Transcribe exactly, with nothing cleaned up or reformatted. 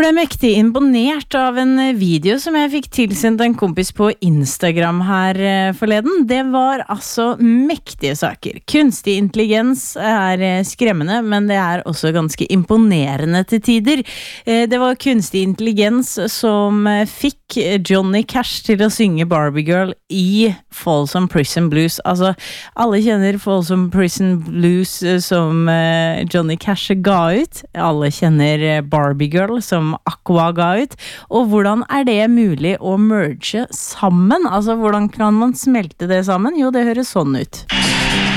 ble mektig imponert av en video som jeg fikk tilsendt en kompis på Instagram her forleden. Det var altså mektige saker. Kunstig intelligens er skremmende, men det er også ganske imponerende til tider. Det var kunstig intelligens som fikk Johnny Cash til å synge Barbie Girl i Folsom Prison Blues. Altså, alle kjenner Folsom Prison Blues som Johnny Cash ga ut. Alle kjenner Barbie Girl som Aqua ga ut, og hvordan er det mulig å merge sammen? Altså, hvordan kan man smelte det sammen? Jo, det høres sånn ut.